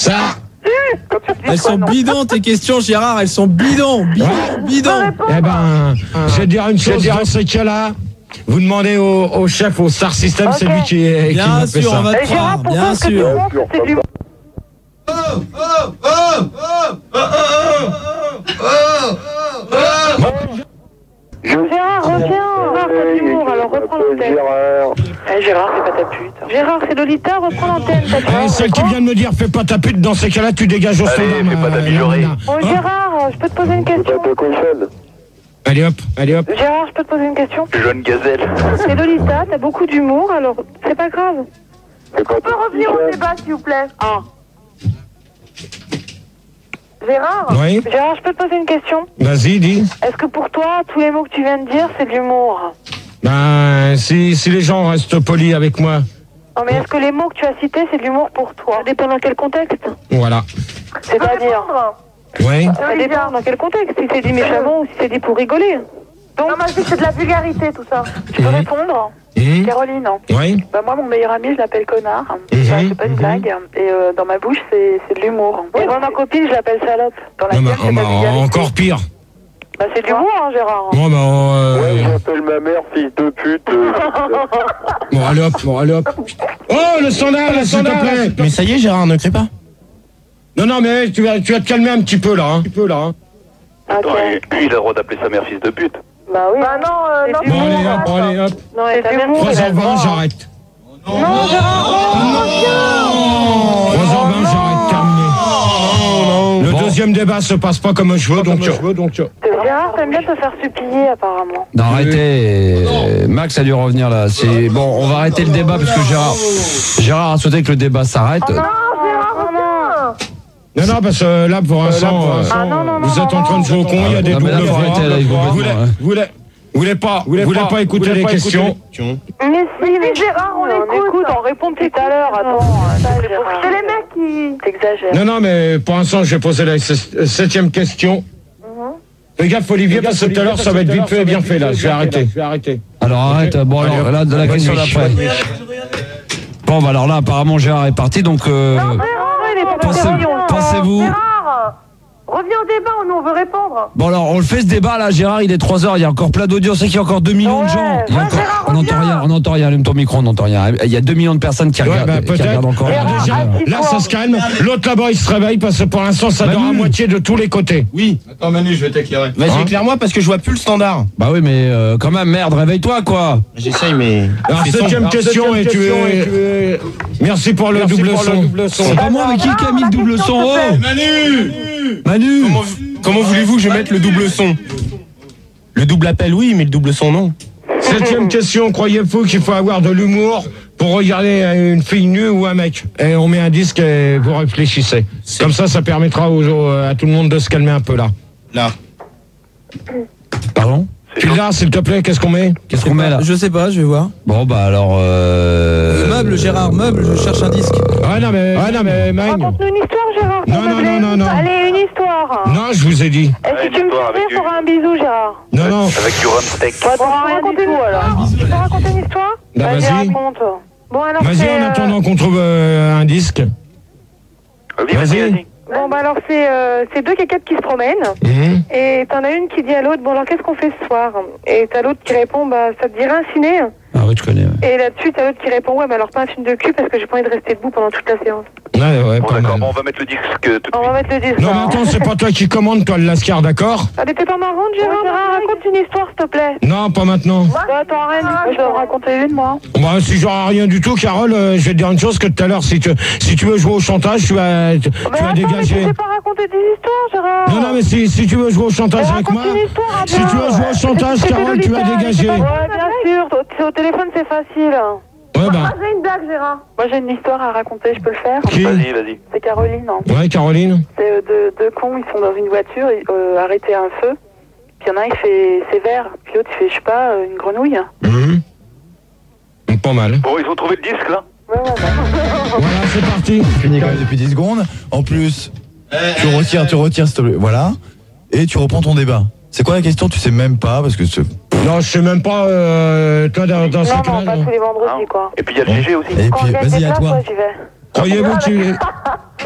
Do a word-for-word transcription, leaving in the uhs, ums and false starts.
Ça. Elles sont bidons tes questions, Gérard, elles sont bidons, bidons, bidons. Eh ben, je vais te dire une chose, dans ces cas-là, vous demandez au, au chef, au Star System, okay. C'est lui qui, est, qui bien m'a fait sûr, ça. on va te croire, bien sûr. Du... Oh, oh, oh, oh, oh, oh, Gérard, reviens. Gérard, t'as du humour, alors reprends l'antenne. Eh, Gérard, fais pas ta pute. Gérard, c'est Lolita, reprends l'antenne. Eh, celle qui vient de me dire, fais pas ta pute, dans ces cas-là, tu dégages au standard. Allez, fais pas ta mijaurée. Oh, Gérard, je peux te poser une question? Allez hop, allez hop. Gérard, je peux te poser une question? Jeune gazelle. C'est Lolita, t'as beaucoup d'humour, alors c'est pas grave. On peut revenir au débat, s'il vous plaît. Ah. Gérard, oui. Gérard, je peux te poser une question? Vas-y, dis. Est-ce que pour toi, tous les mots que tu viens de dire, c'est de l'humour? Ben, si, si les gens restent polis avec moi. Non, mais est-ce que les mots que tu as cités, c'est de l'humour pour toi? Ça dépend dans quel contexte? Voilà. C'est-à-dire? Oui. Ça dépend dans quel contexte, si c'est dit méchamment ou si c'est dit pour rigoler. Donc, non, moi je dis que c'est de la vulgarité tout ça. Tu peux mmh. répondre? Mmh. Caroline. Oui. Bah, moi, mon meilleur ami, je l'appelle connard. Mmh. Bah, c'est pas une mmh. blague. Et euh, dans ma bouche, c'est, c'est de l'humour. Et moi, ma copine, je l'appelle salope. Dans la non, gueule, bah, c'est bah, encore pire. Bah, c'est de l'humour, hein, Gérard. Bon, bah, euh... ouais, j'appelle ma mère fille de pute. Euh... bon, allez hop, bon, allez hop. Oh, le standard, là, s'il te plaît. Mais ça y est, Gérard, ne crie pas. Non, non, mais tu vas, tu vas te calmer un petit peu, là. Hein. Un petit peu, là. Hein. Okay. Attends, il, il a le droit d'appeler sa mère fils de pute. Bah oui. Bah non, euh, non. Bon, allez hop, bon, allez hop. Non, trois heures vingt, j'arrête. Non, non, Gérard, trois heures vingt, j'arrête, terminé. Le bon. Deuxième débat se passe pas comme je veux, donc tu veux, donc tu Gérard, t'aimes bien te faire supplier, apparemment. Non, arrêtez. Max a dû revenir là. C'est bon, on va arrêter le débat parce que Gérard, Gérard a souhaité que le débat s'arrête. Oh non, Gérard, reviens. Non, non, parce que là, pour l'instant, euh, ah, non, non, vous non, êtes en train de jouer au con, il y a des doubles voix. Vous voulez, vous voulez, vous voulez pas, vous voulez pas écouter les questions? Mais si, mais Gérard, on écoute, on répond tout à l'heure. Attends, c'est les mecs qui t'exagèrent. Non, non, mais pour l'instant, je vais poser la septième question. Fais gaffe, Olivier, parce que tout à l'heure, ça va être vite fait et bien fait, là. Je vais arrêter, je vais arrêter. Alors arrête, bon, alors là, de la question d'après. Bon, bah alors là, apparemment, Gérard est parti, donc. Euh, non, Gérard, il est pas pensez, pensez-vous. Gérard, reviens au débat, nous, on veut répondre. Bon, alors, on le fait ce débat, là, Gérard, il est trois heures, il y a encore plein d'audience, c'est qu'il y a encore deux millions ouais, de gens. Il y a ouais, encore, Gérard, on n'entend rien, on n'entend rien, allume ton micro, on n'entend rien. Il y a deux millions de personnes qui regardent, ouais, bah, qui regardent encore. Gérard, déjà, là, ça se calme. L'autre là-bas, il se réveille parce que pour l'instant, ça dort à moitié de tous les côtés. Oui. Attends, Manu, je vais t'éclairer. Vas-y, hein éclaire-moi parce que je vois plus le standard. Bah oui, mais euh, quand même, merde, réveille-toi, quoi. J'essaye, mais. Alors, septième question, et tu es. Merci pour le double son. C'est pas moi, mais qui a mis le double son? Oh Manu Manu Comment, comment voulez-vous que je mette le double son? Le double appel, oui, mais le double son, non. Septième question, croyez-vous qu'il faut avoir de l'humour pour regarder une fille nue ou un mec? Et on met un disque et vous réfléchissez. Comme ça, ça permettra aux, à tout le monde de se calmer un peu là. Là. Pardon? Puis là, s'il te plaît, qu'est-ce qu'on met? Qu'est-ce qu'on met là? Je sais pas, je vais voir. Bon, bah alors. Euh... Meuble, Gérard, meuble, je cherche un disque. Ah non, mais. Ah non, mais. Raconte-nous une histoire, Gérard. Non, non, non, non, non. Allez, une histoire. Non, je vous ai dit. Est-ce que tu me fais faire un bisou, Gérard? Non, non. Avec du rhum steak. Bon, tu vas raconter une histoire. Tu peux raconter une histoire? Bah, vas-y. Raconte. Bon, alors. Vas-y, en attendant qu'on trouve euh, un disque. Oui, vas-y, vas-y. Bon, bah alors, c'est euh, deux caquettes qui se promènent. Mmh. Et t'en as une qui dit à l'autre, bon, alors qu'est-ce qu'on fait ce soir? Et t'as l'autre qui répond, bah, ça te dirait un ciné? Ah oui, je connais. Ouais. Et là-dessus, t'as l'autre qui répond, ouais, mais alors pas un film de cul parce que j'ai pas envie de rester debout pendant toute la séance. Ouais, ouais, bon, pas d'accord, mal. bon, on va mettre le disque tout de suite. On va mettre le disque. Non, mais attends, c'est pas toi qui commande, toi, le lascar, d'accord? Ah, t'étais pas marrante, Gérard? Ouais, Gérard, raconte une histoire, s'il te plaît. Non, pas maintenant. Bah, attends, rien, je vais en raconter une, moi. Bah, si j'aurai rien du tout, Carole, euh, je vais te dire une chose que tout à l'heure, si tu, si tu veux jouer au chantage, tu vas, tu, bah, tu vas attends, dégager. Mais tu sais pas raconter des histoires, Gérard. Non, non, mais si, si tu veux jouer au chantage mais avec moi, histoire, si tu veux jouer au chantage, Carole, tu vas dégager. Ouais, bien sûr, au téléphone, c'est facile. Ouais, bah. Moi, j'ai une blague, Gérard. Moi, j'ai une histoire à raconter, je peux le faire? Qui? Vas-y, vas-y. C'est Caroline. Hein. Ouais, Caroline. C'est euh, deux, deux cons, ils sont dans une voiture, euh, arrêtés à un feu. Puis il y en a un, il fait c'est vert. Puis l'autre, il fait, je sais pas, une grenouille. Mmh. Pas mal. Bon, ils ont trouvé le disque, là? Ouais, ouais, ouais. Voilà, c'est parti. Fini quand même depuis dix secondes. En plus, tu retires, tu retires, s'il te plaît. Voilà. Et tu reprends ton débat. C'est quoi la question? Tu sais même pas, parce que c'est... Non, je sais même pas, euh, toi, dans, dans ce cas-là. Non, non, pas tous les vendredis, quoi. Et puis il y a le G G aussi. Et puis, vas-y, à toi. Croyez-vous que tu...